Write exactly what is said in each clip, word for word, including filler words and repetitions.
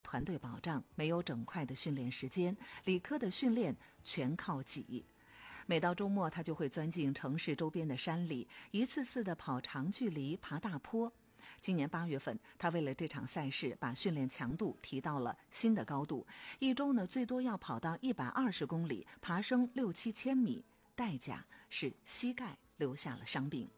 团队保障，没有整块的训练时间，李科的训练全靠挤。每到周末，他就会钻进城市周边的山里，一次次的跑长距离、爬大坡。今年八月份，他为了这场赛事，把训练强度提到了新的高度，一周呢最多要跑到一百二十公里，爬升六七千米，代价是膝盖留下了伤病。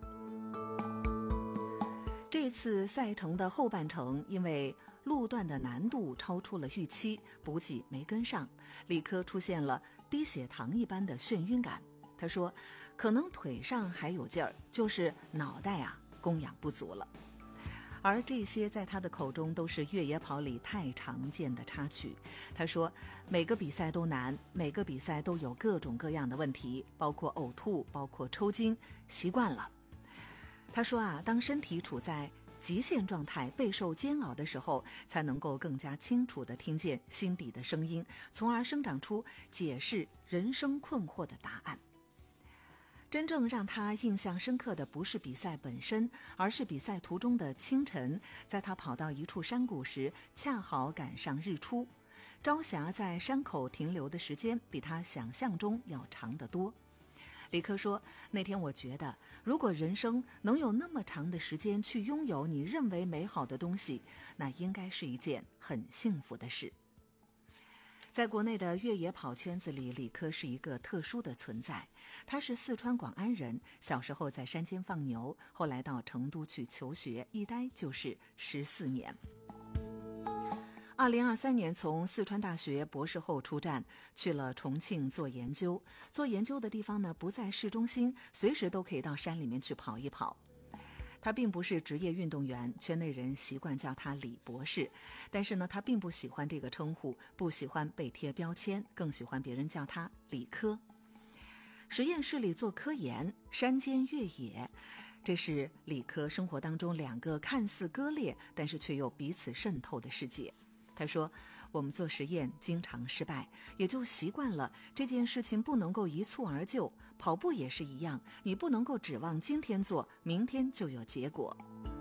这次赛程的后半程，因为路段的难度超出了预期，补给没跟上，李科出现了低血糖一般的眩晕感。他说，可能腿上还有劲儿，就是脑袋啊供氧不足了。而这些在他的口中都是越野跑里太常见的插曲。他说，每个比赛都难，每个比赛都有各种各样的问题，包括呕吐，包括抽筋，习惯了。他说啊，当身体处在极限状态、备受煎熬的时候，才能够更加清楚地听见心底的声音，从而生长出解释人生困惑的答案。真正让他印象深刻的不是比赛本身，而是比赛途中的清晨，在他跑到一处山谷时，恰好赶上日出，朝霞在山口停留的时间比他想象中要长得多。李科说，那天我觉得，如果人生能有那么长的时间去拥有你认为美好的东西，那应该是一件很幸福的事。在国内的越野跑圈子里，李科是一个特殊的存在。他是四川广安人，小时候在山间放牛，后来到成都去求学，一待就是十四年。二零二三年从四川大学博士后出站，去了重庆做研究。做研究的地方呢，不在市中心，随时都可以到山里面去跑一跑。他并不是职业运动员，圈内人习惯叫他李博士，但是呢，他并不喜欢这个称呼，不喜欢被贴标签，更喜欢别人叫他李科。实验室里做科研，山间越野，这是李科生活当中两个看似割裂，但是却又彼此渗透的世界。他说，我们做实验经常失败，也就习惯了这件事情不能够一蹴而就，跑步也是一样，你不能够指望今天做，明天就有结果。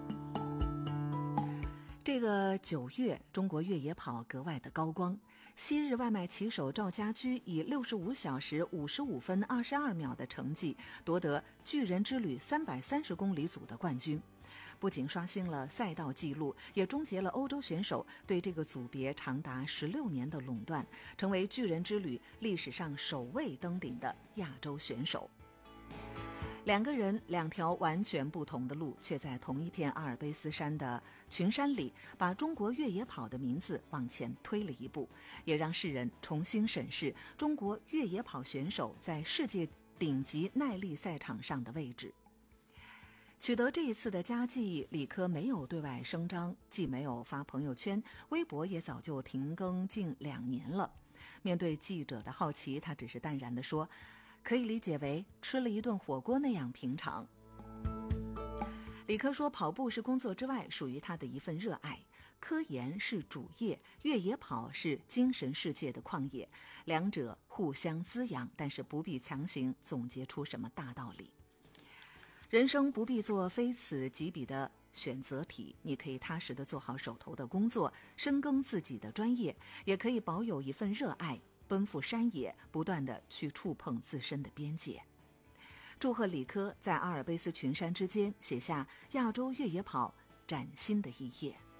这个九月，中国越野跑格外的高光。昔日外卖骑手赵家驹以六十五小时五十五分二十二秒的成绩夺得巨人之旅三百三十公里组的冠军，不仅刷新了赛道纪录，也终结了欧洲选手对这个组别长达十六年的垄断，成为巨人之旅历史上首位登顶的亚洲选手。两个人两条完全不同的路，却在同一片阿尔卑斯山的群山里，把中国越野跑的名字往前推了一步，也让世人重新审视中国越野跑选手在世界顶级耐力赛场上的位置。取得这一次的佳绩，李科没有对外声张，既没有发朋友圈，微博也早就停更近两年了。面对记者的好奇，他只是淡然地说，可以理解为吃了一顿火锅那样平常。李科说，跑步是工作之外属于他的一份热爱，科研是主业，越野跑是精神世界的旷野，两者互相滋养，但是不必强行总结出什么大道理。人生不必做非此即彼的选择题，你可以踏实地做好手头的工作，深耕自己的专业，也可以保有一份热爱，奔赴山野，不断地去触碰自身的边界。祝贺李科在阿尔卑斯群山之间写下亚洲越野跑崭新的一页。